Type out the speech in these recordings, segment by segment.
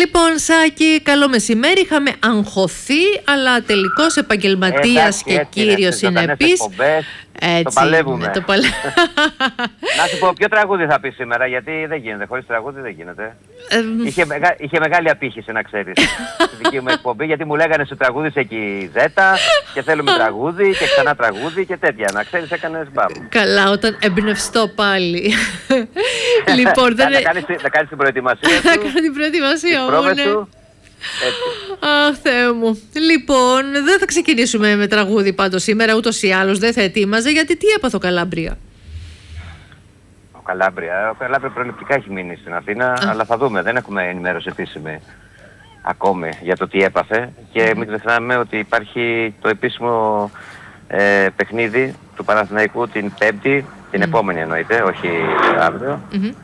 Λοιπόν, Σάκη, καλό μεσημέρι. Είχαμε αγχωθεί, αλλά τελικώς επαγγελματίας και κύριος συνεπής. Έτσι, το παλεύουμε. Να σου πω, ποιο τραγούδι θα πει σήμερα, γιατί δεν γίνεται. Χωρίς τραγούδι δεν γίνεται. Είχε μεγάλη απήχηση, να ξέρεις, στη δική μου εκπομπή, γιατί μου λέγανε στο τραγούδι σε εκεί Ζέτα και θέλουμε τραγούδι και ξανά τραγούδι και τέτοια. Να ξέρεις, έκανες μπαμ. Καλά, όταν εμπνευστώ πάλι. Λοιπόν, να κάνεις την προετοιμασία σου. Θα κάνω την προετοιμασία μου, ναι. Αχ, Θεέ μου. Λοιπόν, δεν θα ξεκινήσουμε με τραγούδι πάντως σήμερα, ούτως ή άλλως δεν θα ετοίμαζε, γιατί τι έπαθε ο Καλάμπρια? Ο Καλάμπρια προληπτικά έχει μείνει στην Αθήνα, αλλά θα δούμε, δεν έχουμε ενημέρωση επίσημη ακόμη για το τι έπαθε. Και μην ξεχνάμε ότι υπάρχει το επίσημο παιχνίδι του Παναθηναϊκού την Πέμπτη, την επόμενη εννοείται, όχι αύριο.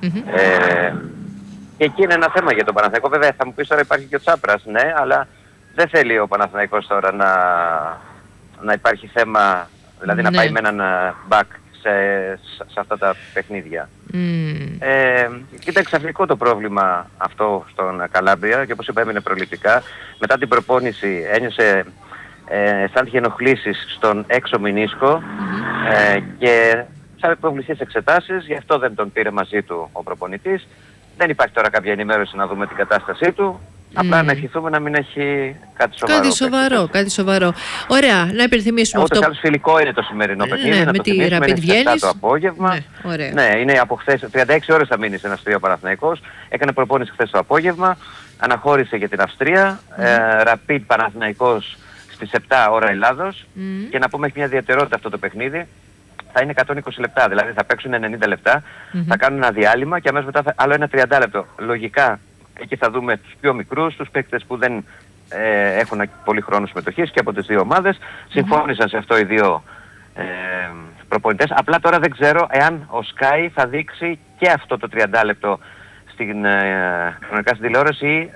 Και εκεί είναι ένα θέμα για τον Παναθηναϊκό. Βέβαια θα μου πεις τώρα υπάρχει και ο Τσάπρας, ναι, αλλά δεν θέλει ο Παναθηναϊκός τώρα να υπάρχει θέμα, δηλαδή να πάει με έναν back σε αυτά τα παιχνίδια. Και ήταν ξαφνικό το πρόβλημα αυτό στον Καλάμπρια και όπως είπα έμεινε προληπτικά. Μετά την προπόνηση αισθάνθηκε ενοχλήσεις στον έξω μηνίσκο και θα υποβληθεί σε εξετάσεις, γι' αυτό δεν τον πήρε μαζί του ο προπονητής. Δεν υπάρχει τώρα κάποια ενημέρωση να δούμε την κατάστασή του. Απλά να ευχηθούμε να μην έχει κάτι σοβαρό. Ωραία, να υπενθυμίσουμε αυτό. Ούτως άλλως φιλικό είναι το σημερινό παιχνίδι. Με τη Rapid Βιέννης. Το απόγευμα. Ναι, είναι από χθες. 36 ώρες θα μείνει σε ένα Αυστρία Παναθηναϊκός. Έκανε προπόνηση χθες το απόγευμα. Αναχώρησε για την Αυστρία. Rapid Παναθηναϊκός στις 7 ώρα Ελλάδος. Και να πούμε έχει μια ιδιαιτερότητα αυτό το παιχνίδι. Θα είναι 120 λεπτά, δηλαδή θα παίξουν 90 λεπτά, θα κάνουν ένα διάλειμμα και αμέσως μετά άλλο ένα 30 λεπτό. Λογικά εκεί θα δούμε τους πιο μικρούς, τους παίκτες που δεν έχουν πολύ χρόνο συμμετοχής και από τις δύο ομάδες. Συμφώνησαν σε αυτό οι δύο προπονητές. Απλά τώρα δεν ξέρω εάν ο Sky θα δείξει και αυτό το 30 λεπτό χρονικά στην τηλεόραση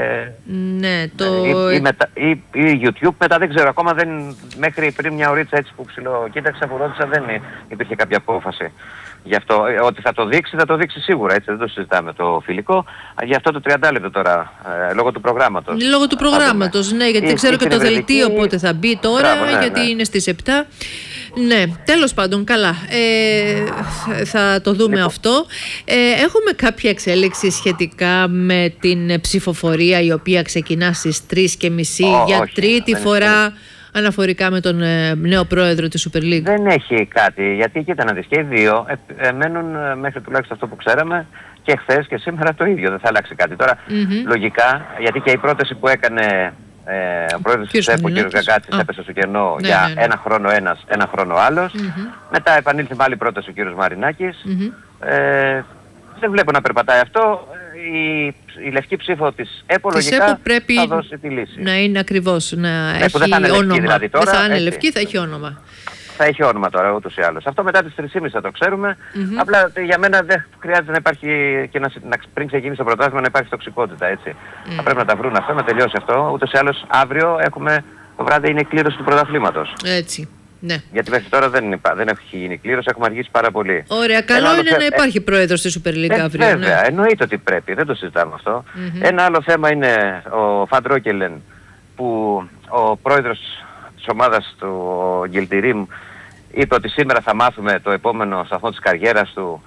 ή YouTube μετά, δεν ξέρω ακόμα, μέχρι πριν μια ωρίτσα έτσι που ψιλοκοίταξα που ρώτησα δεν υπήρχε κάποια απόφαση γι' αυτό. Ότι θα το δείξει σίγουρα, έτσι δεν το συζητάμε το φιλικό, γι' αυτό το 30 λεπτό τώρα λόγω του προγράμματος. Ναι, γιατί δεν ξέρω και το δελτίο πότε θα μπει τώρα. Γιατί είναι στις 7. Ναι, τέλος πάντων, καλά. Θα το δούμε αυτό. Έχουμε κάποια εξέλιξη σχετικά με την ψηφοφορία η οποία ξεκινά στις 3:30 για τρίτη φορά αναφορικά με τον νέο πρόεδρο της Super League? Δεν έχει κάτι, γιατί κοίτα να δεις και οι δύο μένουν μέχρι τουλάχιστον αυτό που ξέραμε και χθες και σήμερα το ίδιο, δεν θα αλλάξει κάτι. Τώρα λογικά, γιατί και η πρόταση που έκανε ο πρόεδρος της ΕΠΟ, ο κ. Γκαγκάτσης, έπεσε στο κενό για ένα χρόνο ένας, ένα χρόνο άλλος. Μετά επανήλθε με άλλη πρόταση ο κ. Μαρινάκης. Δεν βλέπω να περπατάει αυτό. Η λευκή ψήφο της ΕΠΟ λογικά θα δώσει τη λύση. Να είναι ακριβώς, να έχει όνομα. Δηλαδή τώρα, δεν θα είναι λευκή, θα έχει όνομα. Θα έχει όνομα τώρα ούτως ή άλλως. Αυτό μετά τις 3:30 θα το ξέρουμε. Απλά για μένα δεν χρειάζεται να υπάρχει και πριν ξεκινήσει το πρωτάθλημα να υπάρχει τοξικότητα, έτσι. Θα πρέπει να τα βρουν αυτά, να τελειώσει αυτό. Ούτως ή άλλως αύριο το βράδυ είναι η κλήρωση του πρωταθλήματος. Έτσι. Ναι. Γιατί μέχρι τώρα δεν έχει γίνει κλήρωση, έχουμε αργήσει πάρα πολύ. Ωραία, καλό είναι να υπάρχει πρόεδρος στη Super League αύριο. Βέβαια, εννοείται ότι πρέπει, δεν το συζητάμε αυτό. Ένα άλλο θέμα είναι ο Φαντρόκελεν, που ο πρόεδρος της ομάδας του, ο Γκιλτιρίμ, είπε ότι σήμερα θα μάθουμε το επόμενο σταθμό της καριέρας του.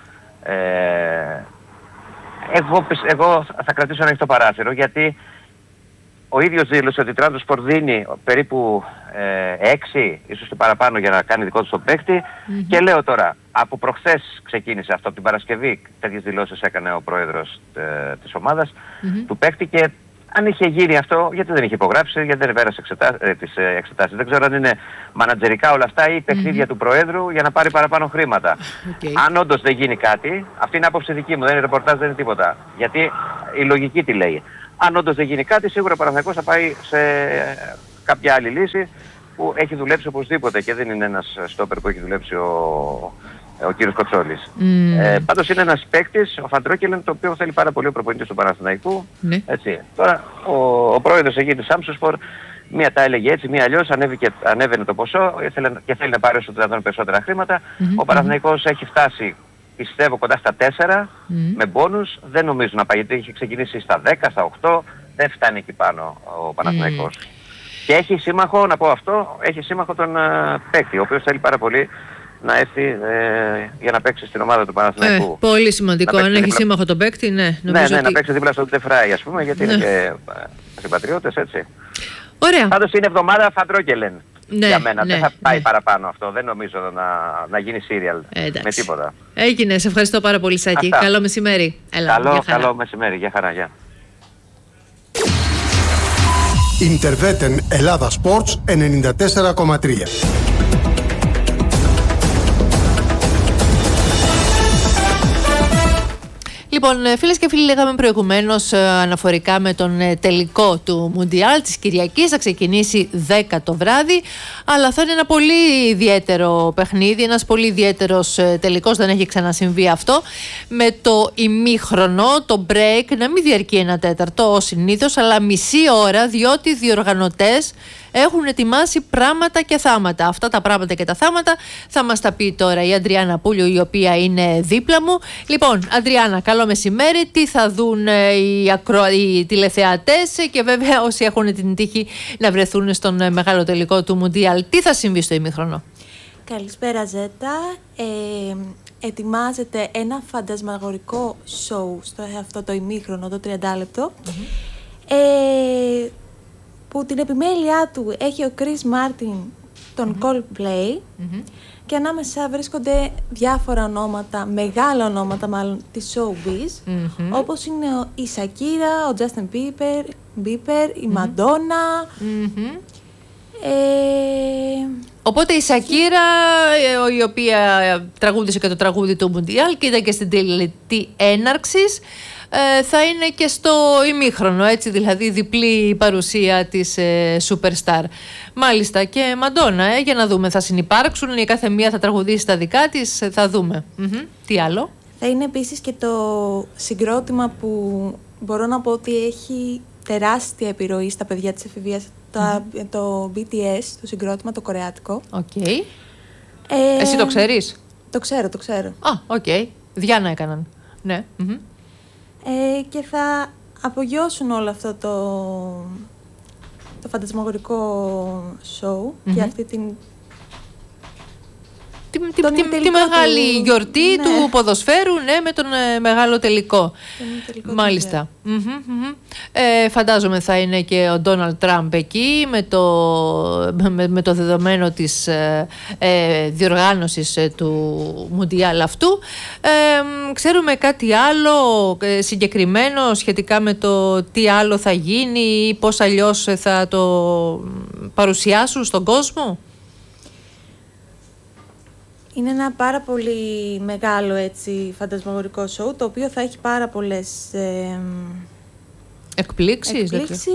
Εγώ θα κρατήσω ανοιχτό παράθυρο, γιατί ο ίδιος δήλωσε ότι η Trabzonspor δίνει περίπου 6, ίσως και παραπάνω για να κάνει δικό του τον παίκτη. Και λέω τώρα, από προχθές ξεκίνησε αυτό, από την Παρασκευή τέτοιες δηλώσεις έκανε ο πρόεδρος της ομάδας του παίκτη, και αν είχε γίνει αυτό, γιατί δεν είχε υπογράψει, γιατί δεν πέρασε τις εξετάσεις. Δεν ξέρω αν είναι μανατζερικά όλα αυτά ή παιχνίδια του Προέδρου για να πάρει παραπάνω χρήματα. Αν όντως δεν γίνει κάτι, αυτή είναι άποψη δική μου, δεν είναι ρεπορτάζ, δεν είναι τίποτα. Γιατί η λογική τι λέει. Αν όντως δεν γίνει κάτι, σίγουρα ο Παναθηναϊκός θα πάει σε κάποια άλλη λύση που έχει δουλέψει οπωσδήποτε και δεν είναι ένας στόπερ που έχει δουλέψει ο κύριος Κοτσόλης. Πάντως είναι ένας παίκτης, ο Φαντρόκελεν, το οποίο θέλει πάρα πολύ ο προπονητής του Παναθηναϊκού. Έτσι. Τώρα ο πρόεδρος εκεί της Samsung, μία τα έλεγε έτσι, μία αλλιώς, ανέβαινε το ποσό και θέλει να πάρει όσο δυνατόν περισσότερα χρήματα. Ο Παναθηναϊκός έχει φτάσει, πιστεύω, κοντά στα 4 με μπόνους. Δεν νομίζω να πάει, γιατί είχε ξεκινήσει στα 10, στα 8. δεν φτάνει εκεί πάνω ο Παναθηναϊκός. Και έχει σύμμαχο, να πω αυτό, έχει σύμμαχο τον παίκτη, ο οποίος θέλει πάρα πολύ να έρθει για να παίξει στην ομάδα του Παναθηναϊκού. Πολύ σημαντικό, αν έχει σύμμαχο τον παίκτη, ναι. Ναι, να παίξει δίπλα στον Ντεφράι, ας πούμε, γιατί είναι και συμπατριώτες, έτσι. Ωραία. Πάντως είναι εβδομάδα Φαντρόκελεν. Ναι, για μένα. Ναι, δεν θα πάει παραπάνω αυτό. Δεν νομίζω να γίνει serial με τίποτα. Έγινε. Σε ευχαριστώ πάρα πολύ, Σάκη. Καλό μεσημέρι. Καλό μεσημέρι. Γεια χαρά. Γεια. Interveten Ελλάδα Sports 94,3. Λοιπόν, φίλες και φίλοι, λέγαμε προηγουμένως αναφορικά με τον τελικό του Μουντιάλ της Κυριακής. Θα ξεκινήσει 10 το βράδυ, αλλά θα είναι ένα πολύ ιδιαίτερο παιχνίδι, ένας πολύ ιδιαίτερος τελικός, δεν έχει ξανασυμβεί αυτό. Με το ημίχρονο, το break, να μην διαρκεί 1 τέταρτο ως συνήθως, αλλά μισή ώρα, διότι οι διοργανωτές έχουν ετοιμάσει πράγματα και θάματα. Αυτά τα πράγματα και τα θάματα θα μας τα πει τώρα η Αντριάννα Πούλιο, η οποία είναι δίπλα μου. Λοιπόν, Αντριάννα, καλό μεσημέρι. Τι θα δουν οι τηλεθεατές και βέβαια όσοι έχουν την τύχη να βρεθούν στον μεγάλο τελικό του Μουντιάλ. Τι θα συμβεί στο ημίχρονο? Καλησπέρα, Ζέτα. Ετοιμάζεται ένα φαντασμαγορικό show στο αυτό το ημίχρονο, το 30 λεπτό. Που την επιμέλειά του έχει ο Chris Martin, τον Coldplay, και ανάμεσα βρίσκονται διάφορα ονόματα, μεγάλα ονόματα μάλλον της showbiz, όπως είναι η Shakira, ο Justin Bieber, η Madonna. Οπότε η Shakira, η οποία τραγούδισε και το τραγούδι του Μουντιάλ και ήταν και στην τελετή έναρξης, θα είναι και στο ημίχρονο, έτσι, δηλαδή διπλή παρουσία της Superstar. Μάλιστα, και Μαντόνα, για να δούμε, θα συνυπάρξουν, η κάθε μία θα τραγουδήσει τα δικά της, θα δούμε. Τι άλλο? Θα είναι επίσης και το συγκρότημα που μπορώ να πω ότι έχει τεράστια επιρροή στα παιδιά της εφηβείας, το BTS, το συγκρότημα, το κορεάτικο. Okay. Εσύ το ξέρεις? Το ξέρω. Οκ. Διάνα έκαναν. Ναι. Και θα απογειώσουν όλο αυτό το φαντασμαγορικό show και αυτή τη μεγάλη γιορτή του ποδοσφαίρου, ναι, με τον μεγάλο τελικό. Μάλιστα. Φαντάζομαι θα είναι και ο Ντόναλντ Τραμπ εκεί με το δεδομένο της διοργάνωσης του Μουντιάλ αυτού. Ξέρουμε κάτι άλλο συγκεκριμένο σχετικά με το τι άλλο θα γίνει ή πώς αλλιώς θα το παρουσιάσουν στον κόσμο? Είναι ένα πάρα πολύ μεγάλο, έτσι, φαντασμαγορικό show, το οποίο θα έχει πάρα πολλές εκπλήξεις.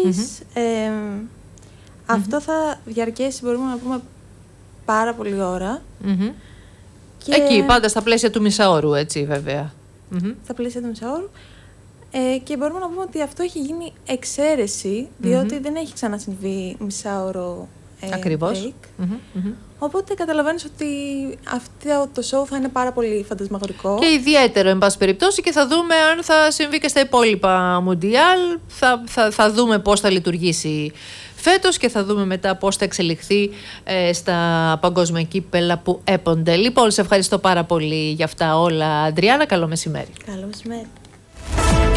Αυτό θα διαρκέσει, μπορούμε να πούμε, πάρα πολλή ώρα. Και εκεί, πάντα στα πλαίσια του μισάωρου, έτσι, βέβαια. Στα πλαίσια του μισάωρου. Και μπορούμε να πούμε ότι αυτό έχει γίνει εξαίρεση, διότι δεν έχει ξανασυμβεί μισάωρο ακριβώς. Οπότε καταλαβαίνεις ότι αυτό το show θα είναι πάρα πολύ φαντασμαγορικό. Και ιδιαίτερο, εν πάση περιπτώσει, και θα δούμε αν θα συμβεί και στα υπόλοιπα Μουντιάλ. Θα δούμε πώς θα λειτουργήσει φέτος και θα δούμε μετά πώς θα εξελιχθεί στα παγκόσμια κύπελα που έπονται. Λοιπόν, σε ευχαριστώ πάρα πολύ για αυτά όλα, Αντριάννα. Καλό μεσημέρι. Καλό μεσημέρι.